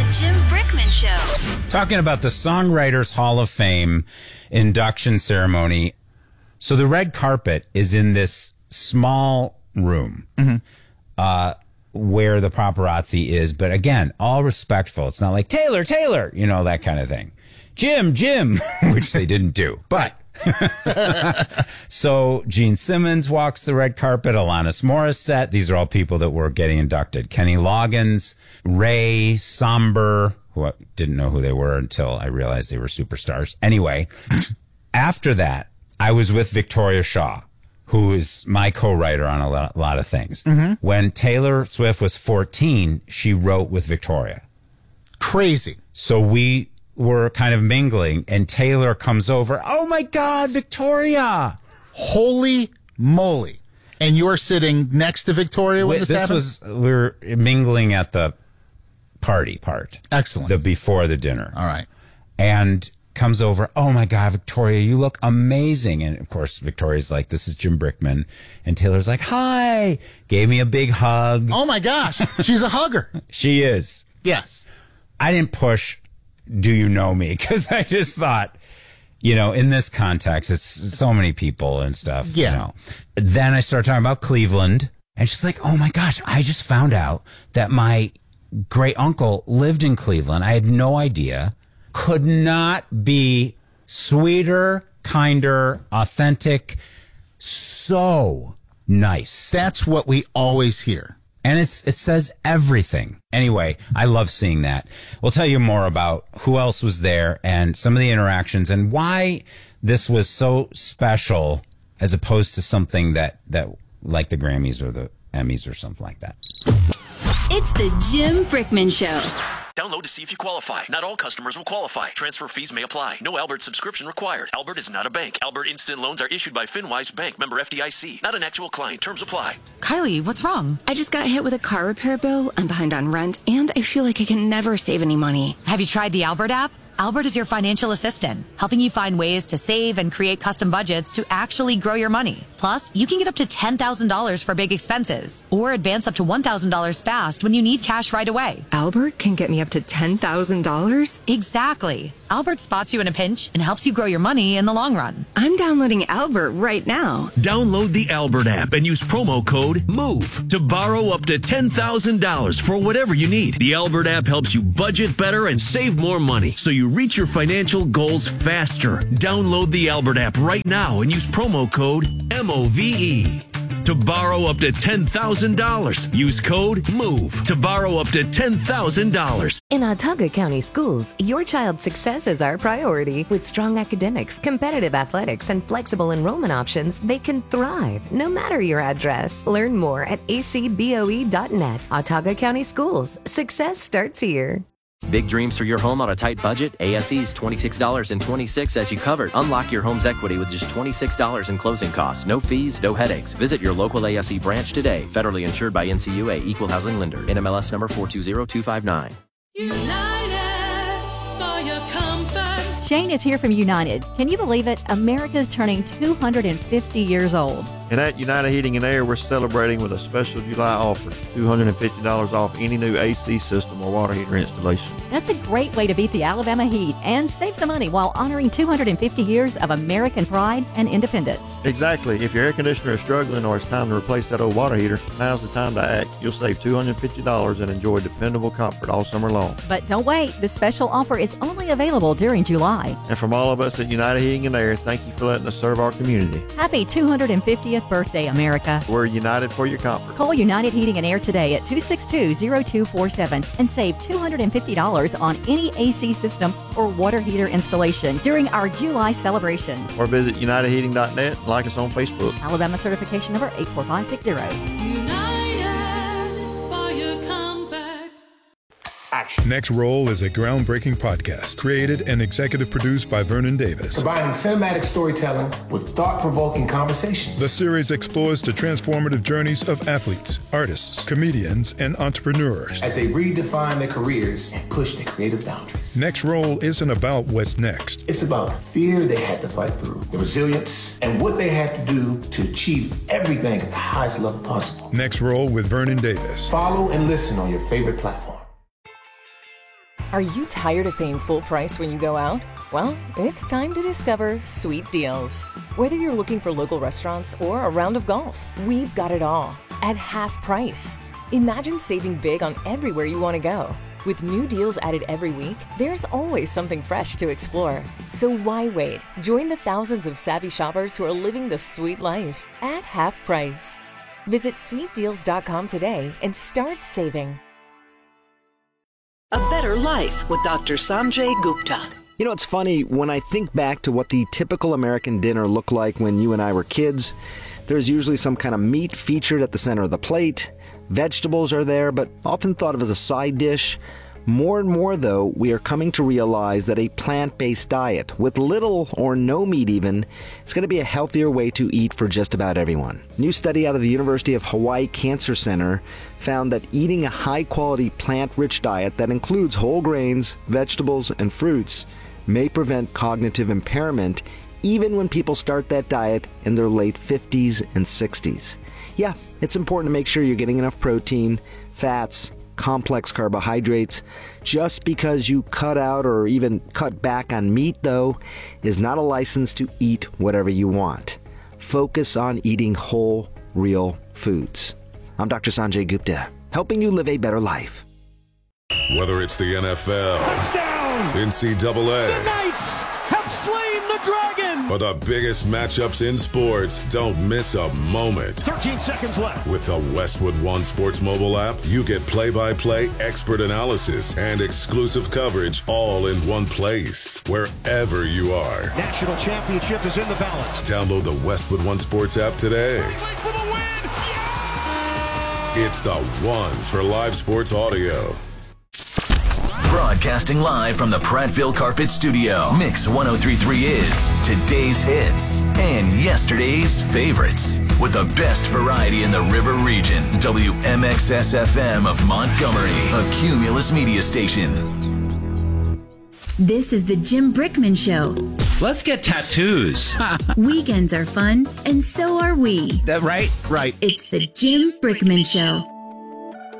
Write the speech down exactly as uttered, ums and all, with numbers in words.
Jim Brickman Show. Talking about the Songwriters Hall of Fame induction ceremony. So the red carpet is in this small room mm-hmm. uh, where the paparazzi is. But again, all respectful. It's not like, Taylor, Taylor, you know, that kind of thing. Jim, Jim, which they didn't do. But so Gene Simmons walks the red carpet, Alanis Morissette. These are all people that were getting inducted. Kenny Loggins, Ray, Somber, who I didn't know who they were until I realized they were superstars. Anyway, after that, I was with Victoria Shaw, who is my co-writer on a lot, a lot of things. Mm-hmm. When Taylor Swift was fourteen, she wrote with Victoria. Crazy. So we were kind of mingling, and Taylor comes over. Oh, my God, Victoria. Holy moly. And you're sitting next to Victoria when this, this happened? was, we were mingling at the party part. Excellent. The before the dinner. All right. And comes over. Oh, my God, Victoria, you look amazing. And, of course, Victoria's like, this is Jim Brickman. And Taylor's like, hi. Gave me a big hug. Oh, my gosh. She's a hugger. She is. Yes. I didn't push Do you know me? Because I just thought, you know, in this context, it's so many people and stuff. Yeah. You know. Then I started talking about Cleveland, and she's like, oh my gosh, I just found out that my great uncle lived in Cleveland. I had no idea. Could not be sweeter, kinder, authentic. So nice. That's what we always hear. And it's it says everything. Anyway, I love seeing that. We'll tell you more about who else was there and some of the interactions and why this was so special as opposed to something that, that like the Grammys or the Emmys or something like that. It's the Jim Brickman Show. Download to see if you qualify. Not all customers will qualify. Transfer fees may apply. No Albert subscription required. Albert is not a bank. Albert Instant Loans are issued by FinWise Bank, member F D I C. Not an actual client. Terms apply. Kylie, what's wrong? I just got hit with a car repair bill. I'm behind on rent, and I feel like I can never save any money. Have you tried the Albert app? Albert is your financial assistant, helping you find ways to save and create custom budgets to actually grow your money. Plus, you can get up to ten thousand dollars for big expenses or advance up to one thousand dollars fast when you need cash right away. Albert can get me up to ten thousand dollars? Exactly. Albert spots you in a pinch and helps you grow your money in the long run. I'm downloading Albert right now. Download the Albert app and use promo code MOVE to borrow up to ten thousand dollars for whatever you need. The Albert app helps you budget better and save more money so you reach your financial goals faster. Download the Albert app right now and use promo code M O V E to borrow up to ten thousand dollars. Use code MOVE to borrow up to ten thousand dollars. In Autauga County Schools, your child's success is our priority. With strong academics, competitive athletics, and flexible enrollment options, they can thrive no matter your address. Learn more at A C B O E dot net. Autauga County Schools. Success starts here. Big dreams for your home on a tight budget? A S E's twenty-six dollars and twenty-six cents as you covered. Unlock your home's equity with just twenty-six dollars in closing costs. No fees, no headaches. Visit your local A S E branch today. Federally insured by N C U A, Equal Housing Lender. N M L S number four two zero two five nine. United for your comfort. Shane is here from United. Can you believe it? America's turning two hundred fifty years old. And at United Heating and Air, we're celebrating with a special July offer, two hundred fifty dollars off any new A C system or water heater installation. That's a great way to beat the Alabama heat and save some money while honoring two hundred fifty years of American pride and independence. Exactly. If your air conditioner is struggling or it's time to replace that old water heater, now's the time to act. You'll save two hundred fifty dollars and enjoy dependable comfort all summer long. But don't wait. This special offer is only available during July. And from all of us at United Heating and Air, thank you for letting us serve our community. Happy two hundred fiftieth birthday, America. We're united for your comfort. Call United Heating and Air today at two six two, zero two four seven and save two hundred fifty dollars on any A C system or water heater installation during our July celebration. Or visit United Heating dot net and like us on Facebook. Alabama certification number eight four five six zero. Action. Next Roll is a groundbreaking podcast created and executive produced by Vernon Davis. Combining cinematic storytelling with thought-provoking conversations. The series explores the transformative journeys of athletes, artists, comedians, and entrepreneurs as they redefine their careers and push their creative boundaries. Next Roll isn't about what's next. It's about the fear they had to fight through, the resilience, and what they had to do to achieve everything at the highest level possible. Next Roll with Vernon Davis. Follow and listen on your favorite platform. Are you tired of paying full price when you go out? Well, it's time to discover Sweet Deals. Whether you're looking for local restaurants or a round of golf, we've got it all at half price. Imagine saving big on everywhere you want to go. With new deals added every week, there's always something fresh to explore. So why wait? Join the thousands of savvy shoppers who are living the sweet life at half price. Visit sweet deals dot com today and start saving. A Better Life with Doctor Sanjay Gupta. You know, it's funny, when I think back to what the typical American dinner looked like when you and I were kids, there's usually some kind of meat featured at the center of the plate. Vegetables are there, but often thought of as a side dish. More and more, though, we are coming to realize that a plant-based diet, with little or no meat even, is going to be a healthier way to eat for just about everyone. A new study out of the University of Hawaii Cancer Center found that eating a high-quality plant-rich diet that includes whole grains, vegetables, and fruits may prevent cognitive impairment even when people start that diet in their late fifties and sixties. Yeah, it's important to make sure you're getting enough protein, fats, complex carbohydrates. Just because you cut out or even cut back on meat, though, is not a license to eat whatever you want. Focus on eating whole, real foods. I'm Doctor Sanjay Gupta, helping you live a better life. Whether it's the N F L, touchdown, N C double A, the Knights have slain the dragon, or the biggest matchups in sports, don't miss a moment. thirteen seconds left. With the Westwood One Sports mobile app, you get play-by-play, expert analysis, and exclusive coverage all in one place, wherever you are. National championship is in the balance. Download the Westwood One Sports app today. For the win! Yeah! It's the one for live sports audio. Broadcasting live from the Prattville Carpet Studio. Mix one oh three point three is today's hits and yesterday's favorites. With the best variety in the River region. W M X S F M of Montgomery, a Cumulus media station. This is the Jim Brickman Show. Let's get tattoos. Weekends are fun, and so are we. That right? Right. It's the Jim Brickman Show.